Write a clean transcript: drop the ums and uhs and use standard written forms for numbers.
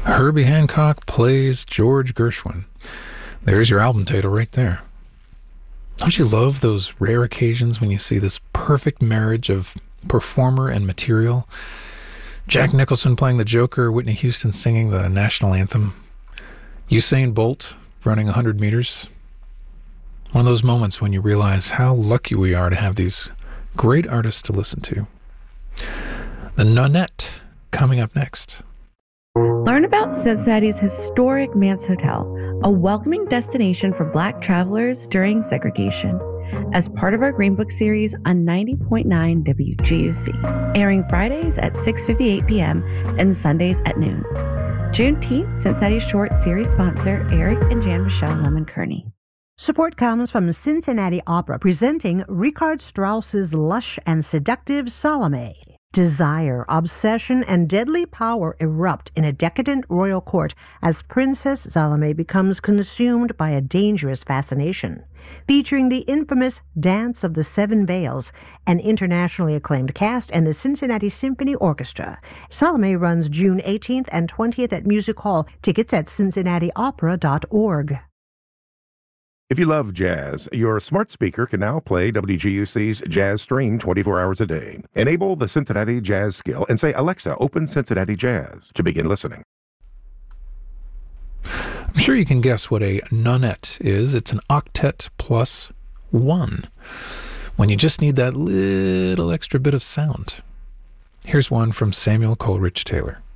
Herbie Hancock plays George Gershwin. There's your album title right there. Don't you love those rare occasions when you see this perfect marriage of performer and material? Jack Nicholson playing the Joker, Whitney Houston singing the national anthem, Usain Bolt running 100 meters. One of those moments when you realize how lucky we are to have these great artists to listen to. The Nonette coming up next. Learn about Cincinnati's historic Mance Hotel, a welcoming destination for Black travelers during segregation, as part of our Green Book series on 90.9 WGUC, airing Fridays at 6:58 p.m. and Sundays at noon. Juneteenth, Cincinnati Short series sponsor Eric and Jan Michelle Lemon-Kearney. Support comes from Cincinnati Opera, presenting Richard Strauss's lush and seductive Salome. Desire, obsession, and deadly power erupt in a decadent royal court as Princess Salome becomes consumed by a dangerous fascination. Featuring the infamous Dance of the Seven Veils, an internationally acclaimed cast, and the Cincinnati Symphony Orchestra. Salome runs June 18th and 20th at Music Hall. Tickets at cincinnatiopera.org. If you love jazz, your smart speaker can now play WGUC's Jazz Stream 24 hours a day. Enable the Cincinnati Jazz skill and say, Alexa, open Cincinnati Jazz to begin listening. I'm sure you can guess what a nonette is. It's an octet plus one, when you just need that little extra bit of sound. Here's one from Samuel Coleridge Taylor.